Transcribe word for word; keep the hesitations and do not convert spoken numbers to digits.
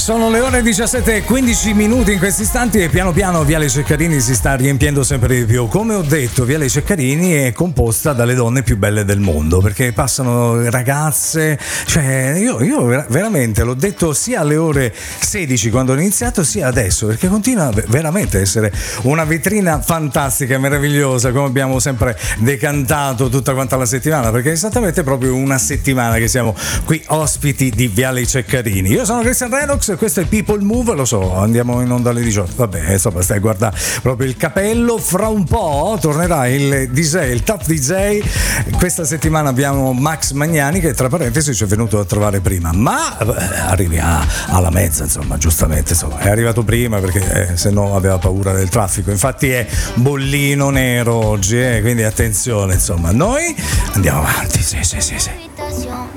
Sono le ore diciassette e quindici minuti in questi istanti e piano piano Viale Ceccarini si sta riempiendo sempre di più. Come ho detto, Viale Ceccarini è composta dalle donne più belle del mondo, perché passano ragazze, cioè io, io veramente l'ho detto sia alle ore sedici quando ho iniziato sia adesso, perché continua veramente a essere una vetrina fantastica e meravigliosa, come abbiamo sempre decantato tutta quanta la settimana, perché è esattamente proprio una settimana che siamo qui ospiti di Viale Ceccarini. Io sono Cristian Redox, questo è People Move, lo so, andiamo in onda alle diciotto, vabbè, insomma, stai a guardare proprio il capello. Fra un po' tornerà il D J, il top D J. Questa settimana abbiamo Max Magnani, che tra parentesi ci è venuto a trovare prima, ma eh, arrivi a, alla mezza, insomma, giustamente, insomma, è arrivato prima perché eh, se no aveva paura del traffico, infatti è bollino nero oggi, eh, quindi attenzione, insomma, noi andiamo avanti, sì, sì, sì, sì.